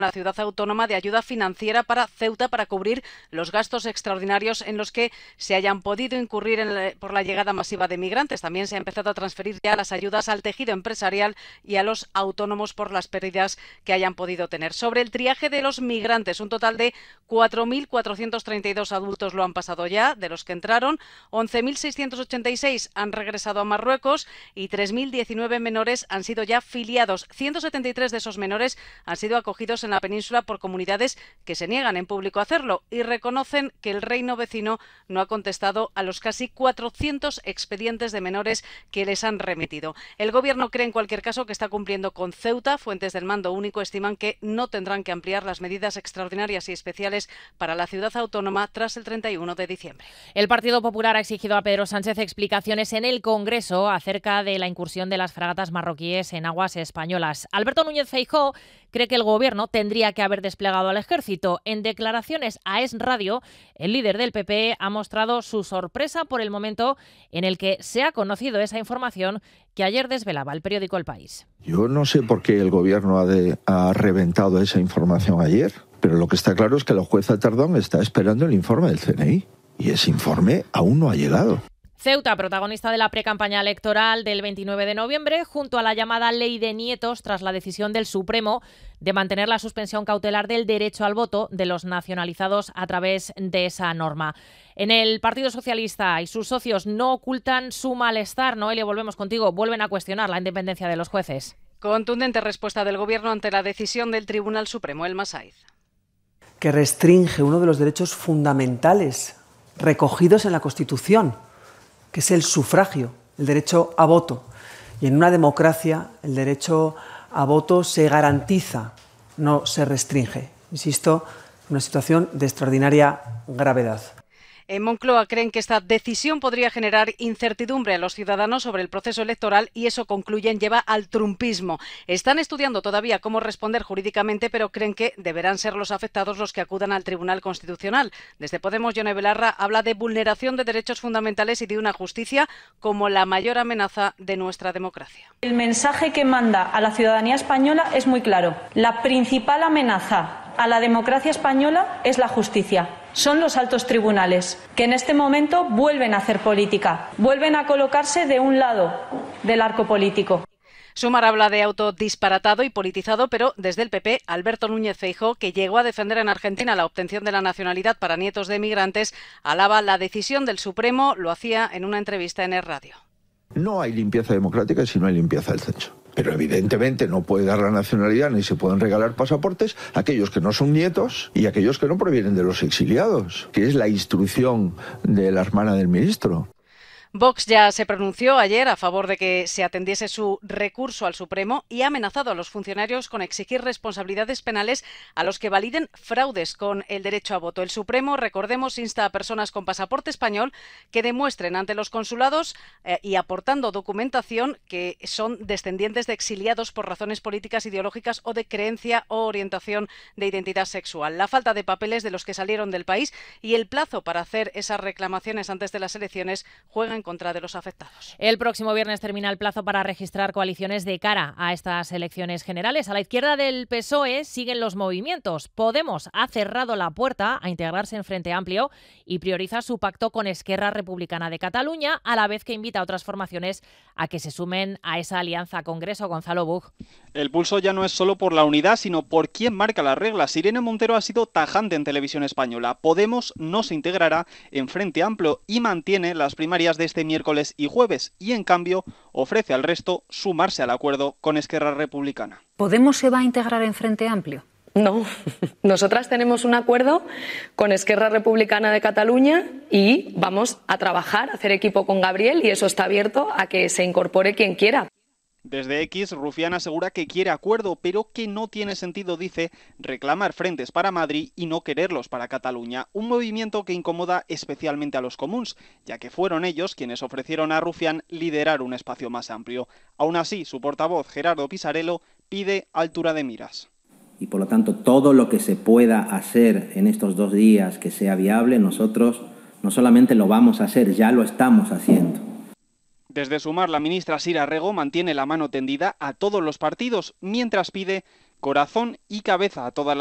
la ciudad autónoma de ayuda financiera para Ceuta para cubrir los gastos extraordinarios en los que se hayan podido incurrir por la llegada masiva de migrantes. También se ha empezado a transferir ya las ayudas al tejido empresarial y a los autónomos por las pérdidas que hayan podido tener. Sobre el triaje de los migrantes, un total de 4.432 adultos lo han pasado ya, de los que entraron, 11.686 han regresado a Marruecos y 3.019 menores han sido ya filiados. 173 de esos menores han sido acogidos en la península por comunidades que se niegan en público a hacerlo y reconocen que el reino vecino no ha contestado a los casi 400 expedientes de menores que les han remitido. El Gobierno cree en cualquier caso que está cumpliendo con Ceuta. Fuentes del Mando Único estiman que no tendrán que ampliar las medidas extraordinarias y especiales para la ciudad autónoma tras el 31 de diciembre. El Partido Popular ha exigido a Pedro Sánchez explicaciones en el Congreso acerca de la incursión de las fragatas marroquíes en aguas españolas. Alberto Núñez Feijóo cree que el Gobierno tendría que haber desplegado al ejército. En declaraciones a Es Radio, el líder del PP ha mostrado su sorpresa por el momento en el que se ha conocido esa información que ayer desvelaba el periódico El País. Yo no sé por qué el Gobierno ha reventado esa información ayer, pero lo que está claro es que la jueza Tardón está esperando el informe del CNI y ese informe aún no ha llegado. Ceuta, protagonista de la precampaña electoral del 29 de noviembre, junto a la llamada Ley de Nietos, tras la decisión del Supremo de mantener la suspensión cautelar del derecho al voto de los nacionalizados a través de esa norma. En el Partido Socialista y sus socios no ocultan su malestar. Noelia, volvemos contigo. Vuelven a cuestionar la independencia de los jueces. Contundente respuesta del Gobierno ante la decisión del Tribunal Supremo. Elma Saiz. Que restringe uno de los derechos fundamentales recogidos en la Constitución, que es el sufragio, el derecho a voto. Y en una democracia el derecho a voto se garantiza, no se restringe. Insisto, una situación de extraordinaria gravedad. En Moncloa creen que esta decisión podría generar incertidumbre a los ciudadanos sobre el proceso electoral y eso, concluyen, lleva al trumpismo. Están estudiando todavía cómo responder jurídicamente, pero creen que deberán ser los afectados los que acudan al Tribunal Constitucional. Desde Podemos, Yone Belarra habla de vulneración de derechos fundamentales y de una justicia como la mayor amenaza de nuestra democracia. El mensaje que manda a la ciudadanía española es muy claro. La principal amenaza a la democracia española es la justicia. Son los altos tribunales, que en este momento vuelven a hacer política, vuelven a colocarse de un lado del arco político. Sumar habla de auto disparatado y politizado, pero desde el PP, Alberto Núñez Feijóo, que llegó a defender en Argentina la obtención de la nacionalidad para nietos de migrantes, alaba la decisión del Supremo, lo hacía en una entrevista en Es Radio. No hay limpieza democrática si no hay limpieza del censo. Pero evidentemente no puede dar la nacionalidad ni se pueden regalar pasaportes a aquellos que no son nietos y a aquellos que no provienen de los exiliados, que es la instrucción de la hermana del ministro. Vox ya se pronunció ayer a favor de que se atendiese su recurso al Supremo y ha amenazado a los funcionarios con exigir responsabilidades penales a los que validen fraudes con el derecho a voto. El Supremo, recordemos, insta a personas con pasaporte español que demuestren ante los consulados y aportando documentación que son descendientes de exiliados por razones políticas, ideológicas o de creencia o orientación de identidad sexual. La falta de papeles de los que salieron del país y el plazo para hacer esas reclamaciones antes de las elecciones juegan en contra de los afectados. El próximo viernes termina el plazo para registrar coaliciones de cara a estas elecciones generales. A la izquierda del PSOE siguen los movimientos. Podemos ha cerrado la puerta a integrarse en Frente Amplio y prioriza su pacto con Esquerra Republicana de Cataluña, a la vez que invita a otras formaciones a que se sumen a esa alianza Congreso. Gonzalo Bug. El pulso ya no es solo por la unidad, sino por quién marca las reglas. Irene Montero ha sido tajante en Televisión Española. Podemos no se integrará en Frente Amplio y mantiene las primarias de este miércoles y jueves y, en cambio, ofrece al resto sumarse al acuerdo con Esquerra Republicana. ¿Podemos se va a integrar en Frente Amplio? No, nosotras tenemos un acuerdo con Esquerra Republicana de Cataluña y vamos a trabajar, a hacer equipo con Gabriel y eso está abierto a que se incorpore quien quiera. Desde X, Rufián asegura que quiere acuerdo, pero que no tiene sentido, dice, reclamar frentes para Madrid y no quererlos para Cataluña. Un movimiento que incomoda especialmente a los comuns, ya que fueron ellos quienes ofrecieron a Rufián liderar un espacio más amplio. Aún así, su portavoz, Gerardo Pisarello, pide altura de miras. Y por lo tanto, todo lo que se pueda hacer en estos 2 días que sea viable, nosotros no solamente lo vamos a hacer, ya lo estamos haciendo. Desde Sumar, la ministra Sira Rego mantiene la mano tendida a todos los partidos, mientras pide corazón y cabeza a todas las